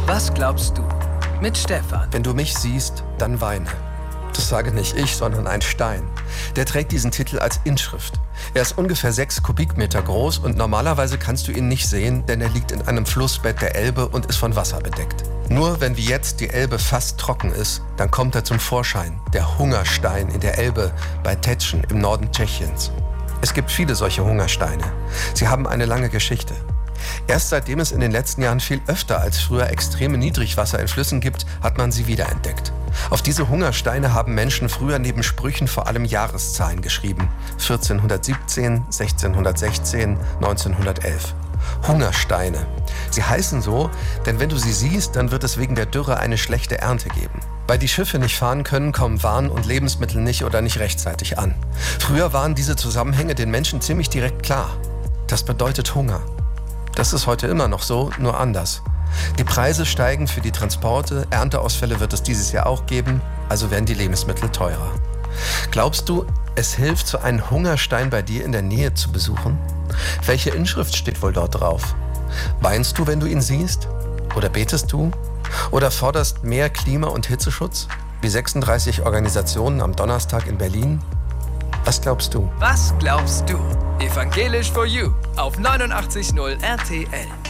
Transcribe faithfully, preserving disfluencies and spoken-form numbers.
Was glaubst du? Mit Stefan. Wenn du mich siehst, dann weine. Das sage nicht ich, sondern ein Stein. Der trägt diesen Titel als Inschrift. Er ist ungefähr sechs Kubikmeter groß und normalerweise kannst du ihn nicht sehen, denn er liegt in einem Flussbett der Elbe und ist von Wasser bedeckt. Nur wenn wie jetzt die Elbe fast trocken ist, dann kommt er zum Vorschein, der Hungerstein in der Elbe bei Tetschen im Norden Tschechiens. Es gibt viele solche Hungersteine. Sie haben eine lange Geschichte. Erst seitdem es in den letzten Jahren viel öfter als früher extreme Niedrigwasser in Flüssen gibt, hat man sie wiederentdeckt. Auf diese Hungersteine haben Menschen früher neben Sprüchen vor allem Jahreszahlen geschrieben. vierzehnhundertsiebzehn, sechzehnhundertsechzehn, neunzehnhundertelf. Hungersteine. Sie heißen so, denn wenn du sie siehst, dann wird es wegen der Dürre eine schlechte Ernte geben. Weil die Schiffe nicht fahren können, kommen Waren und Lebensmittel nicht oder nicht rechtzeitig an. Früher waren diese Zusammenhänge den Menschen ziemlich direkt klar. Das bedeutet Hunger. Das ist heute immer noch so, nur anders. Die Preise steigen für die Transporte, Ernteausfälle wird es dieses Jahr auch geben, also werden die Lebensmittel teurer. Glaubst du, es hilft, so einen Hungerstein bei dir in der Nähe zu besuchen? Welche Inschrift steht wohl dort drauf? Weinst du, wenn du ihn siehst? Oder betest du? Oder forderst mehr Klima- und Hitzeschutz? Wie sechsunddreißig Organisationen am Donnerstag in Berlin? Was glaubst du? Was glaubst du? Evangelisch for You auf neunundachtzig Komma null R T L.